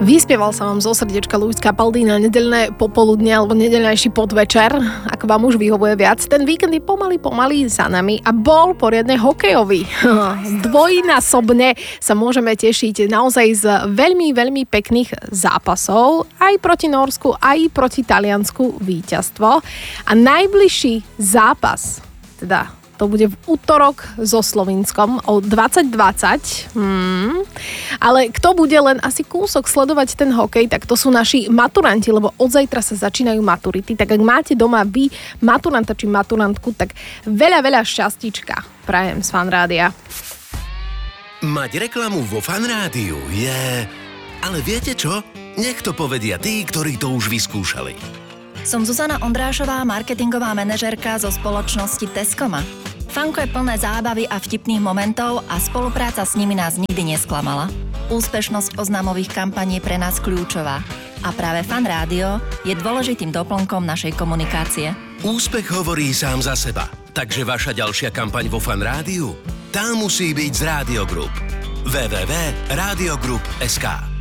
Vyspieval sa vám zo srdiečka Luis Capaldi na nedeľné popoludne alebo nedeľnejší podvečer, ako vám už vyhovuje viac. Ten víkend je pomaly za nami a bol poriadne hokejový. Dvojnásobne sa môžeme tešiť naozaj z veľmi pekných zápasov. Aj proti Nórsku, aj proti Taliansku víťazstvo. A najbližší zápas, teda to bude v útorok so Slovinskom o 20:20. Ale kto bude len asi kúsok sledovať ten hokej, tak to sú naši maturanti, lebo od zajtra sa začínajú maturity. Tak ak máte doma vy maturanta či maturantku, tak veľa šťastíčka prajem z Fan Rádia. Mať reklamu vo Fan Rádiu je... Ale viete čo? Nech to povedia tí, ktorí to už vyskúšali. Som Zuzana Ondrášová, marketingová manažérka zo spoločnosti Tescoma. Fanko je plné zábavy a vtipných momentov a spolupráca s nimi nás nikdy nesklamala. Úspešnosť oznamových kampaní je pre nás kľúčová. A práve Fan Rádio je dôležitým doplnkom našej komunikácie. Úspech hovorí sám za seba. Takže vaša ďalšia kampaň vo Fan Rádiu? Tá musí byť z Radio Group. www.radiogroup.sk